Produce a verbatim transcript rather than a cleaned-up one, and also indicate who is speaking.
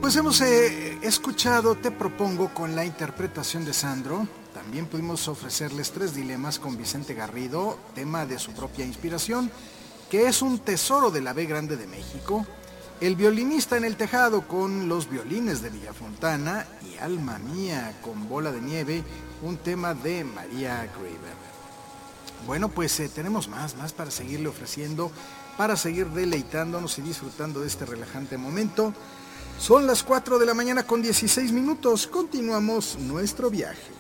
Speaker 1: Pues hemos eh, escuchado Te Propongo con la interpretación de Sandro. También pudimos ofrecerles Tres Dilemas con Vicente Garrido, tema de su propia inspiración, que es un tesoro de la B grande de México. El violinista en el tejado con Los violines de Villafontana y Alma Mía con Bola de Nieve, un tema de María Grever. Bueno, pues eh, tenemos más, más para seguirle ofreciendo, para seguir deleitándonos y disfrutando de este relajante momento. Son las cuatro de la mañana con dieciséis minutos. Continuamos nuestro viaje.